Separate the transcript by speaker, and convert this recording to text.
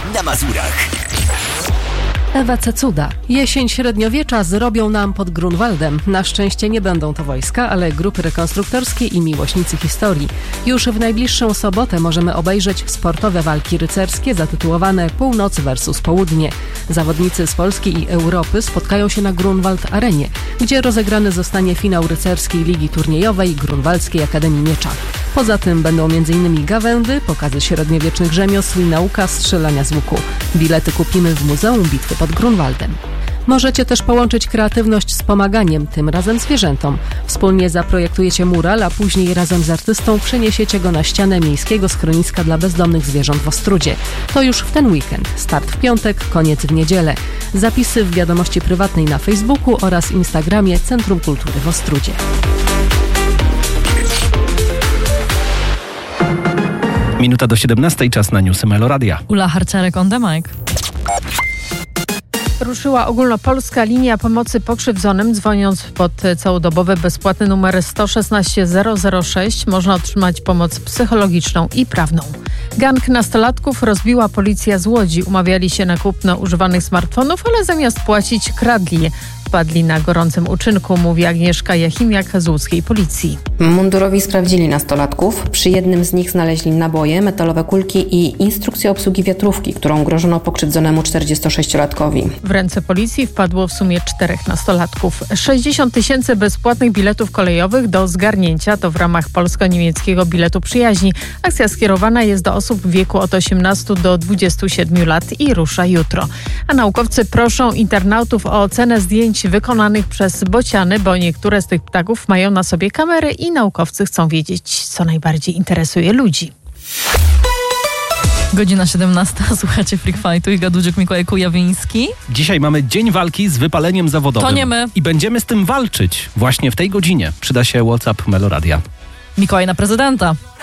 Speaker 1: na Mazurach.
Speaker 2: Ewa Cecuda. Jesień średniowiecza zrobią nam pod Grunwaldem. Na szczęście nie będą to wojska, ale grupy rekonstruktorskie i miłośnicy historii. Już w najbliższą sobotę możemy obejrzeć sportowe walki rycerskie zatytułowane Północ versus Południe. Zawodnicy z Polski i Europy spotkają się na Grunwald Arenie, gdzie rozegrany zostanie finał rycerskiej ligi turniejowej Grunwaldzkiej Akademii Miecza. Poza tym będą m.in. gawędy, pokazy średniowiecznych rzemiosł i nauka strzelania z łuku. Bilety kupimy w Muzeum Bitwy pod Grunwaldem. Możecie też połączyć kreatywność z pomaganiem, tym razem zwierzętom. Wspólnie zaprojektujecie mural, a później razem z artystą przeniesiecie go na ścianę miejskiego schroniska dla bezdomnych zwierząt w Ostródzie. To już w ten weekend. Start w piątek, koniec w niedzielę. Zapisy w wiadomości prywatnej na Facebooku oraz Instagramie Centrum Kultury w Ostródzie.
Speaker 3: Minuta do 17, czas na newsy Meloradia.
Speaker 4: Ula Harcerek on the mic.
Speaker 5: Ruszyła ogólnopolska linia pomocy pokrzywdzonym. Dzwoniąc pod całodobowy bezpłatny numer 116 006 można otrzymać pomoc psychologiczną i prawną. Gang nastolatków rozbiła policja z Łodzi. Umawiali się na kupno używanych smartfonów, ale zamiast płacić kradli je. Wpadli na gorącym uczynku, mówi Agnieszka Jachimiak z łódzkiej policji.
Speaker 6: Mundurowi sprawdzili nastolatków. Przy jednym z nich znaleźli naboje, metalowe kulki i instrukcję obsługi wiatrówki, którą grożono pokrzywdzonemu 46-latkowi.
Speaker 5: W ręce policji wpadło w sumie 4 nastolatków. 60 000 bezpłatnych biletów kolejowych do zgarnięcia to w ramach polsko-niemieckiego biletu przyjaźni. Akcja skierowana jest do osób w wieku od 18 do 27 lat i rusza jutro. A naukowcy proszą internautów o ocenę zdjęć wykonanych przez bociany, bo niektóre z tych ptaków mają na sobie kamery i naukowcy chcą wiedzieć, co najbardziej interesuje ludzi.
Speaker 4: Godzina 17. Słuchacie Freak Fightu i Gadudziuk Mikołaj Kujawiński.
Speaker 3: Dzisiaj mamy dzień walki z wypaleniem zawodowym.
Speaker 4: To nie my.
Speaker 3: I będziemy z tym walczyć. Właśnie w tej godzinie przyda się WhatsApp Meloradia.
Speaker 4: Mikołaj na prezydenta.